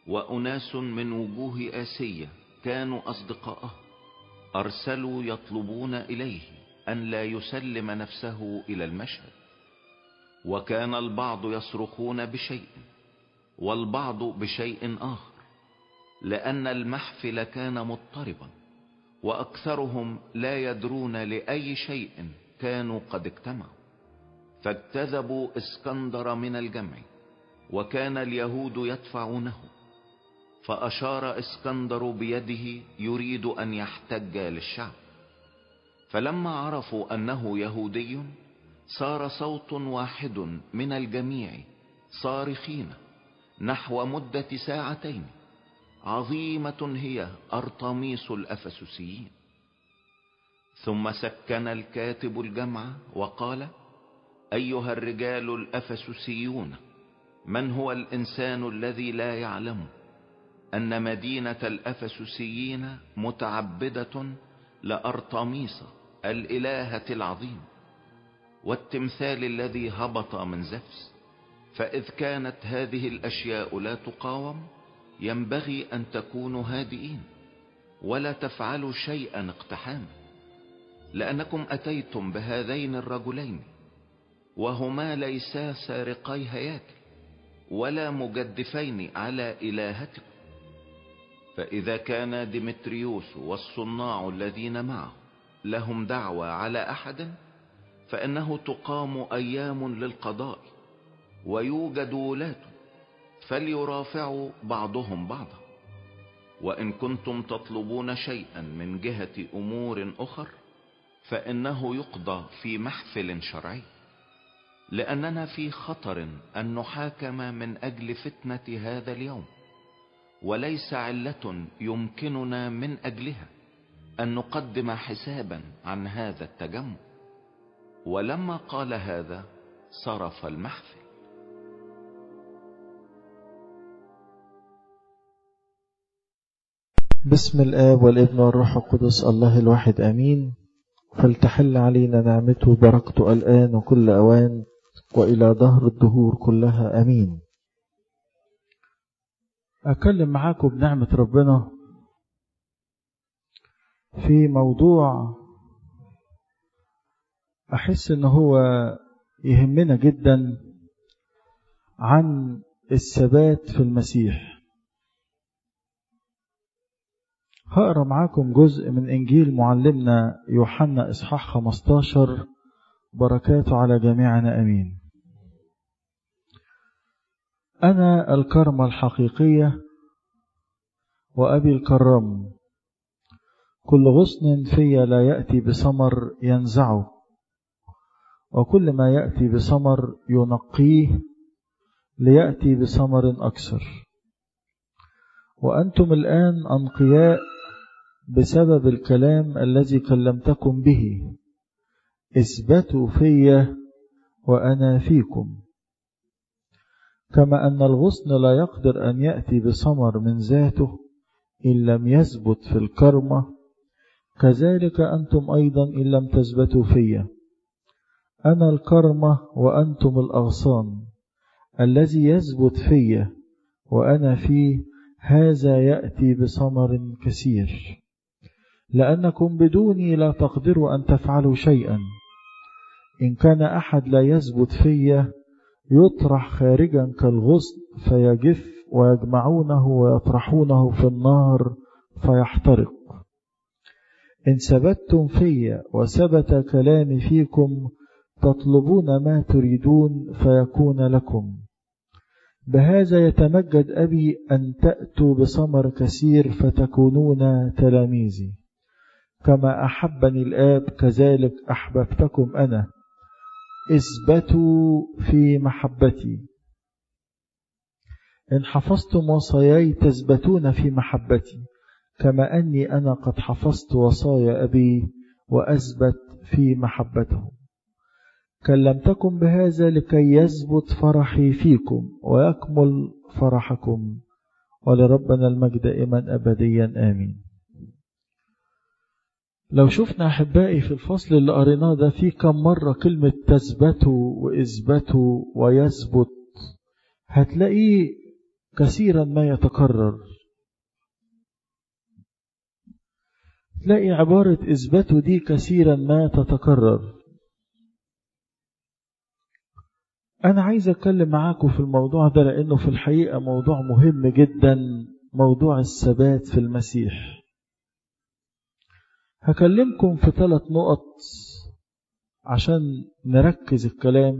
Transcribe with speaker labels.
Speaker 1: وأناس من وجوه آسيا كانوا أصدقاءه أرسلوا يطلبون إليه أن لا يسلم نفسه إلى المشهد. وكان البعض يصرخون بشيء والبعض بشيء آخر، لأن المحفل كان مضطربا، وأكثرهم لا يدرون لأي شيء كانوا قد اجتمعوا. فاجتذبوا اسكندر من الجمع، وكان اليهود يدفعونه. فأشار اسكندر بيده يريد أن يحتج للشعب. فلما عرفوا أنه يهودي صار صوت واحد من الجميع صارخين نحو مدة 2 ساعات: عظيمة هي أرطميس الأفسسيين. ثم سكن الكاتب الجمع وقال: أيها الرجال الأفسسيون، من هو الإنسان الذي لا يعلم أن مدينة الأفسسيين متعبدة لأرطميس الإلهة العظيم، والتمثال الذي هبط من زفس؟ فإذ كانت هذه الأشياء لا تقاوم ينبغي أن تكونوا هادئين ولا تفعلوا شيئا اقتحاما، لأنكم أتيتم بهذين الرجلين وهما ليسا سارقي هياكل ولا مجدفين على إلهتكم. فإذا كان ديمتريوس والصناع الذين معه لهم دعوى على أحد، فإنه تقام أيام للقضاء ويوجد ولاة، فليرافعوا بعضهم بعضا. وإن كنتم تطلبون شيئا من جهة أمور أخر فإنه يقضى في محفل شرعي، لأننا في خطر أن نحاكم من أجل فتنة هذا اليوم، وليس علة يمكننا من أجلها أن نقدم حسابا عن هذا التجمع. ولما قال هذا صرف المحفل.
Speaker 2: بسم الآب والابن والروح القدس الله الواحد آمين. فلتحل علينا نعمته بركته الآن وكل أوان وإلى دهر الدهور كلها آمين. أكلم معاكم بنعمة ربنا في موضوع أحس إنه هو يهمنا جدا، عن الثبات في المسيح. هقرأ معاكم جزء من إنجيل معلمنا يوحنا إصحاح 15، بركاته على جميعنا أمين. أنا الكرمة الحقيقية وأبي الكرم، كل غصن في لا يأتي بثمر ينزعه، وكل ما يأتي بثمر ينقيه ليأتي بثمر أكثر. وأنتم الآن أنقياء بسبب الكلام الذي كلمتكم به. اثبتوا في وأنا فيكم. كما أن الغصن لا يقدر أن يأتي بثمر من ذاته إن لم يثبت في الكرمة، كذلك أنتم أيضا إن لم تثبتوا في. أنا الكرمة وأنتم الأغصان. الذي يثبت في وأنا فيه هذا يأتي بثمر كثير، لأنكم بدوني لا تقدروا أن تفعلوا شيئا. إن كان أحد لا يثبت في يطرح خارجا كالغصن فيجف، ويجمعونه ويطرحونه في النار فيحترق. إن ثبتتم في وثبت كلامي فيكم تطلبون ما تريدون فيكون لكم. بهذا يتمجد أبي أن تأتوا بثمر كثير فتكونون تلاميذي. كما أحبني الآب كذلك أحببتكم أنا. اثبتوا في محبتي. إن حفظتم وصاياي تثبتون في محبتي، كما أني أنا قد حفظت وصايا أبي وأثبت في محبته. كلمتكم بهذا لكي يثبت فرحي فيكم ويكمل فرحكم، ولربنا المجد دائما أبديا آمين. لو شفنا أحبائي في الفصل اللي قريناه ده في كم مرة كلمة تثبتوا وإثبتوا ويثبت، هتلاقيه كثيرا ما يتكرر. تلاقي عبارة اثبتوا دي كثيرا ما تتكرر. أنا عايز أتكلم معاكم في الموضوع ده لأنه في الحقيقة موضوع مهم جدا، موضوع الثبات في المسيح. هكلمكم في 3 نقط عشان نركز الكلام